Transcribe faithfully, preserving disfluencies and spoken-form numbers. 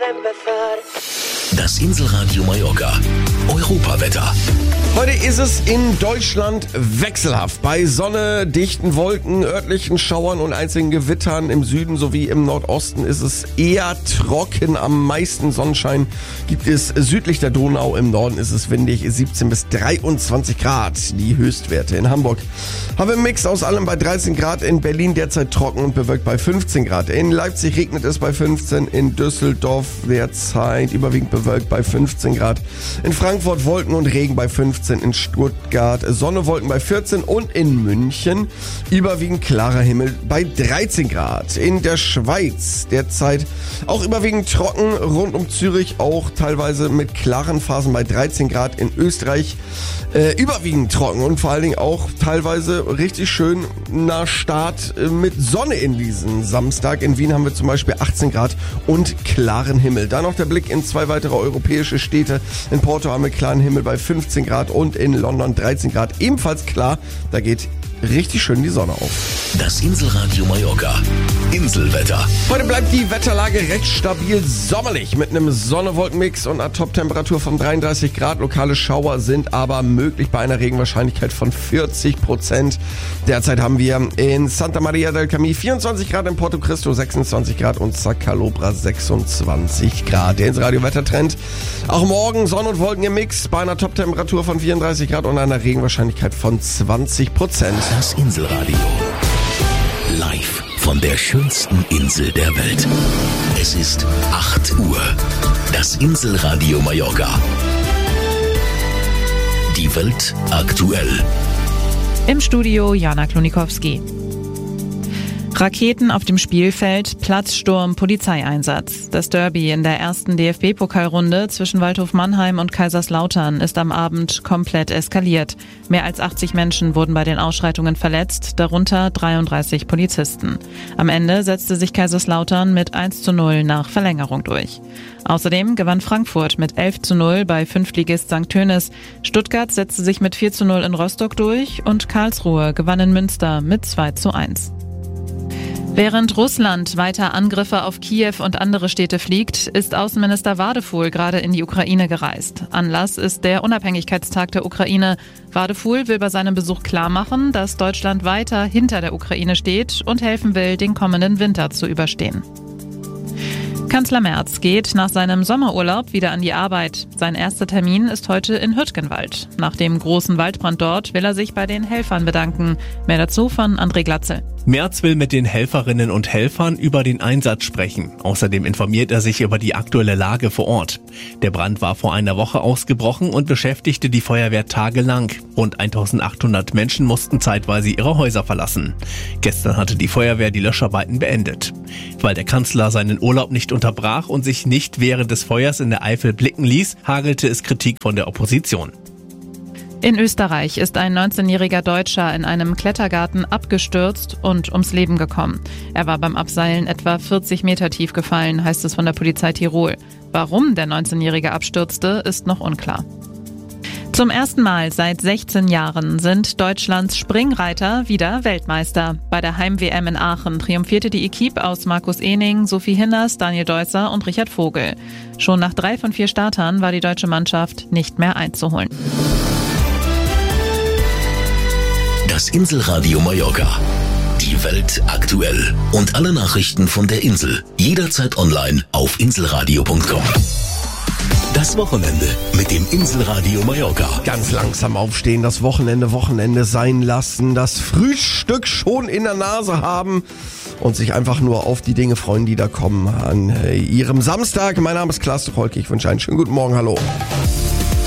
Das Inselradio Mallorca. Europawetter. Heute ist es in Deutschland wechselhaft. Bei Sonne, dichten Wolken, örtlichen Schauern und einzelnen Gewittern im Süden sowie im Nordosten ist es eher trocken. Am meisten Sonnenschein gibt es südlich der Donau. Im Norden ist es windig, siebzehn bis dreiundzwanzig Grad. Die Höchstwerte in Hamburg haben wir einen Mix aus allem bei dreizehn Grad. In Berlin derzeit trocken und bewölkt bei fünfzehn Grad. In Leipzig regnet es bei fünfzehn. In Düsseldorf derzeit überwiegend bewölkt bei fünfzehn Grad. In Frankfurt Wolken und Regen bei fünfzehn. In Stuttgart Sonne, Wolken bei vierzehn und in München überwiegend klarer Himmel bei dreizehn Grad. In der Schweiz derzeit auch überwiegend trocken, rund um Zürich auch teilweise mit klaren Phasen bei dreizehn Grad. In Österreich äh, überwiegend trocken und vor allen Dingen auch teilweise richtig schön nach Start äh, mit Sonne in diesen Samstag. In Wien haben wir zum Beispiel achtzehn Grad und klaren Himmel. Dann noch der Blick in zwei weitere europäische Städte. In Porto haben wir klaren Himmel bei fünfzehn Grad und in London dreizehn Grad. Ebenfalls klar, da geht richtig schön die Sonne auf. Das Inselradio Mallorca. Inselwetter. Heute bleibt die Wetterlage recht stabil sommerlich mit einem Sonne-Wolken-Mix und einer Top-Temperatur von dreiunddreißig Grad. Lokale Schauer sind aber möglich bei einer Regenwahrscheinlichkeit von vierzig Prozent. Derzeit haben wir in Santa Maria del Camí vierundzwanzig Grad, in Porto Cristo sechsundzwanzig Grad und Zacalobra sechsundzwanzig Grad. Der Inselradio-Wettertrend. Auch morgen Sonne und Wolken im Mix bei einer Top-Temperatur von vierunddreißig Grad und einer Regenwahrscheinlichkeit von zwanzig Prozent. Das Inselradio. Live von der schönsten Insel der Welt. Es ist acht Uhr. Das Inselradio Mallorca. Die Welt aktuell. Im Studio Jana Klonikowski. Raketen auf dem Spielfeld, Platzsturm, Polizeieinsatz. Das Derby in der ersten D F B-Pokalrunde zwischen Waldhof Mannheim und Kaiserslautern ist am Abend komplett eskaliert. Mehr als achtzig Menschen wurden bei den Ausschreitungen verletzt, darunter dreiunddreißig Polizisten. Am Ende setzte sich Kaiserslautern mit eins zu null nach Verlängerung durch. Außerdem gewann Frankfurt mit elf zu null bei Fünftligist Sankt Tönis. Stuttgart setzte sich mit vier zu null in Rostock durch und Karlsruhe gewann in Münster mit zwei zu eins. Während Russland weiter Angriffe auf Kiew und andere Städte fliegt, ist Außenminister Wadefuhl gerade in die Ukraine gereist. Anlass ist der Unabhängigkeitstag der Ukraine. Wadefuhl will bei seinem Besuch klarmachen, dass Deutschland weiter hinter der Ukraine steht und helfen will, den kommenden Winter zu überstehen. Kanzler Merz geht nach seinem Sommerurlaub wieder an die Arbeit. Sein erster Termin ist heute in Hürtgenwald. Nach dem großen Waldbrand dort will er sich bei den Helfern bedanken. Mehr dazu von André Glatzel. Merz will mit den Helferinnen und Helfern über den Einsatz sprechen. Außerdem informiert er sich über die aktuelle Lage vor Ort. Der Brand war vor einer Woche ausgebrochen und beschäftigte die Feuerwehr tagelang. Rund eintausendachthundert Menschen mussten zeitweise ihre Häuser verlassen. Gestern hatte die Feuerwehr die Löscharbeiten beendet. Weil der Kanzler seinen Urlaub nicht unterbrach und sich nicht während des Feuers in der Eifel blicken ließ, hagelte es Kritik von der Opposition. In Österreich ist ein neunzehnjähriger Deutscher in einem Klettergarten abgestürzt und ums Leben gekommen. Er war beim Abseilen etwa vierzig Meter tief gefallen, heißt es von der Polizei Tirol. Warum der neunzehnjährige abstürzte, ist noch unklar. Zum ersten Mal seit sechzehn Jahren sind Deutschlands Springreiter wieder Weltmeister. Bei der Heim-W M in Aachen triumphierte die Equipe aus Markus Ehning, Sophie Hinners, Daniel Deusser und Richard Vogel. Schon nach drei von vier Startern war die deutsche Mannschaft nicht mehr einzuholen. Das Inselradio Mallorca. Die Welt aktuell. Und alle Nachrichten von der Insel. Jederzeit online auf inselradio punkt com. Das Wochenende mit dem Inselradio Mallorca. Ganz langsam aufstehen, das Wochenende Wochenende sein lassen, das Frühstück schon in der Nase haben und sich einfach nur auf die Dinge freuen, die da kommen an Ihrem Samstag. Mein Name ist Klaas Tucholke, ich wünsche einen schönen guten Morgen, hallo.